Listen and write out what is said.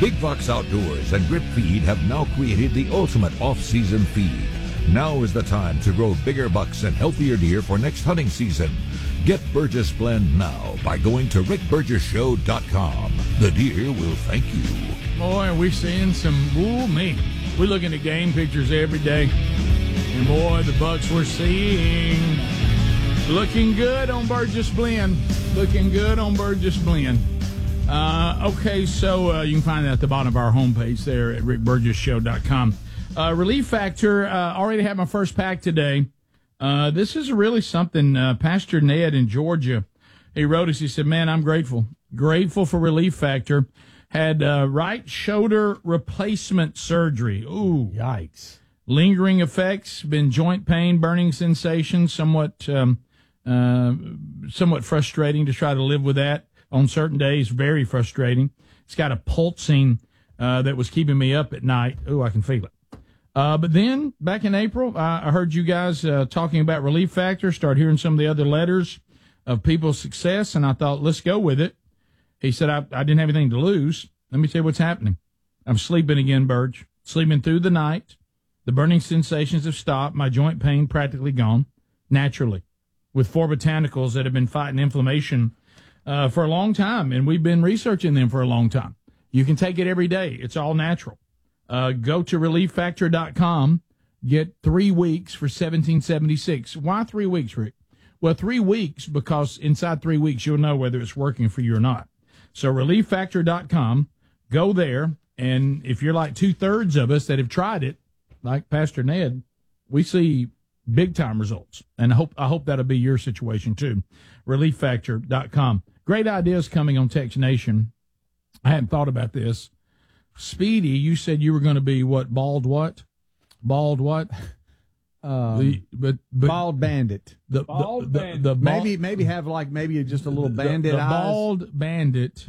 Big Box Outdoors and Grip Feed have now created the ultimate off-season feed. Now is the time to grow bigger bucks and healthier deer for next hunting season. Get Burgess Blend now by going to rickburgesshow.com. The deer will thank you. Boy, are we seeing some, we're looking at game pictures every day. And boy, the bucks we're seeing looking good on Burgess Blend. Looking good on Burgess Blend. Okay, so you can find that at the bottom of our homepage there at rickburgesshow.com. Relief Factor, already had my first pack today. This is really something. Pastor Ned in Georgia, he wrote us, he said, man, I'm grateful for Relief Factor. Had right shoulder replacement surgery. Ooh. Yikes. Lingering effects, been joint pain, burning sensation, somewhat frustrating to try to live with that on certain days, very frustrating. It's got a pulsing that was keeping me up at night. Ooh, I can feel it. But then, back in April, I heard you guys talking about Relief Factor, started hearing some of the other letters of people's success, and I thought, let's go with it. He said, I didn't have anything to lose. Let me tell you what's happening. I'm sleeping again, Burge. Sleeping through the night. The burning sensations have stopped. My joint pain practically gone, naturally, with 4 botanicals that have been fighting inflammation for a long time, and we've been researching them for a long time. You can take it every day. It's all natural. Go to ReliefFactor.com. Get 3 weeks for $17.76. Why 3 weeks, Rick? Well, 3 weeks because inside 3 weeks you'll know whether it's working for you or not. So ReliefFactor.com. Go there, and if you're like 2/3 of us that have tried it, like Pastor Ned, we see big-time results. And I hope that'll be your situation, too. ReliefFactor.com. Great ideas coming on Text Nation. I hadn't thought about this. Speedy, you said you were going to be what? Bald what? Bald what? Bald bandit. Maybe maybe have maybe just a little bandit eyes. Bald bandit.